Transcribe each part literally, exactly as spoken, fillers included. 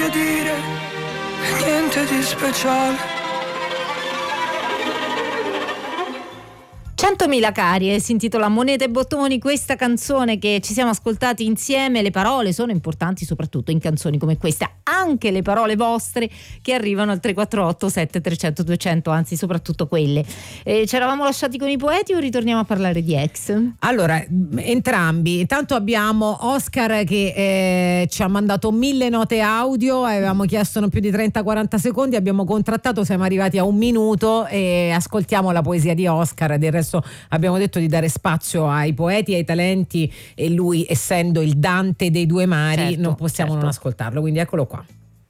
voglio dire niente di speciale. centomila cari, si intitola Monete e bottoni questa canzone che ci siamo ascoltati insieme. Le parole sono importanti soprattutto in canzoni come questa, anche le parole vostre che arrivano al tre quattro otto sette trecento duecento, anzi soprattutto quelle. Eh, ci eravamo lasciati con i poeti o ritorniamo a parlare di ex? Allora, entrambi. Intanto abbiamo Oscar che eh, ci ha mandato mille note audio, avevamo chiesto non più di trenta quaranta secondi, abbiamo contrattato, siamo arrivati a un minuto e ascoltiamo la poesia di Oscar. Del resto abbiamo detto di dare spazio ai poeti, ai talenti, e lui, essendo il Dante dei due mari, certo, non possiamo certo. non ascoltarlo, quindi eccolo qua.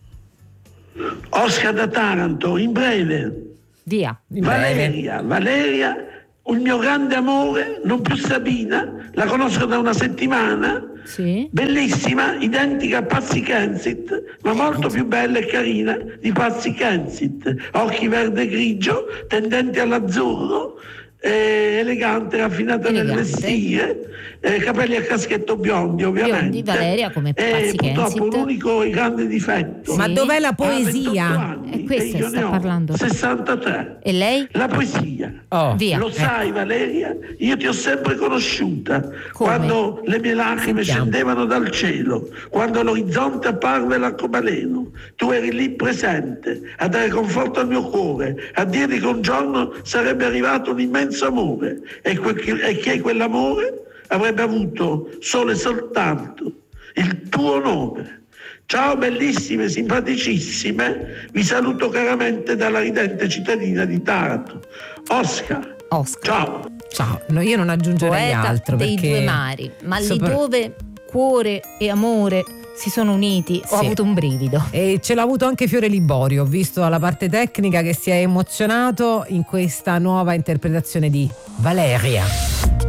Oscar da Taranto, in breve. Via. In breve. Valeria, Valeria, il mio grande amore, non più Sabina, la conosco da una settimana, Sì. bellissima, identica a Patsy Kensit, ma molto più bella e carina di Patsy Kensit, occhi verde e grigio, tendenti all'azzurro, eh, elegante, raffinata nel Elegante. vestire, eh, capelli a caschetto biondi ovviamente. Biondi, Valeria come Patsy e purtroppo Kensit. un unico grande difetto. Ma Sì. dov'è la Ha ventotto poesia? anni, È questa e io sta ne ho parlando. sessantatré. E lei? La poesia. Oh, Via. Lo sai Valeria, io ti ho sempre conosciuta quando le mie lacrime Sentiamo. scendevano dal cielo, quando all'orizzonte apparve l'arcobaleno, tu eri lì presente a dare conforto al mio cuore, a dirmi che un giorno sarebbe arrivato un immenso amore e, que- e che quell'amore avrebbe avuto solo e soltanto il tuo nome. Ciao bellissime, simpaticissime, vi saluto caramente dalla ridente cittadina di Taranto. Oscar. Oscar. Ciao. Ciao, no, io non aggiungerei Poeta altro dei perché due mari, ma sopra- lì dove cuore e amore si sono uniti ho Sì. avuto un brivido. E ce l'ha avuto anche Fiore Liborio, ho visto dalla parte tecnica che si è emozionato in questa nuova interpretazione di Valeria.